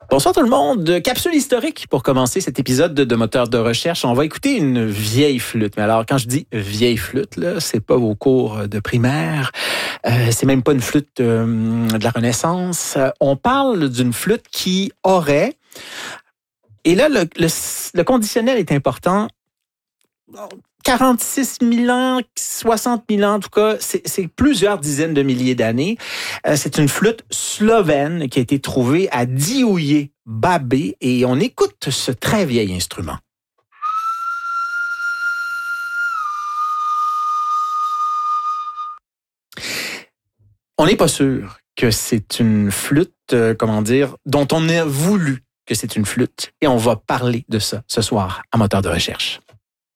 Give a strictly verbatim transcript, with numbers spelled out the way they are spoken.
Bonsoir tout le monde. Capsule historique pour commencer cet épisode de, de Moteur de recherche. On va écouter une vieille flûte. Mais alors, quand je dis vieille flûte, là, c'est pas vos cours de primaire. Euh, c'est même pas une flûte euh, de la Renaissance. On parle d'une flûte qui aurait... Et là, le, le, le conditionnel est important. quarante-six mille ans, soixante mille ans, en tout cas, c'est, c'est plusieurs dizaines de milliers d'années. Euh, c'est une flûte slovène qui a été trouvée à Diouye Babé et on écoute ce très vieil instrument. On n'est pas sûr que c'est une flûte, euh, comment dire, dont on a voulu que c'est une flûte. Et on va parler de ça ce soir à Moteur de recherche.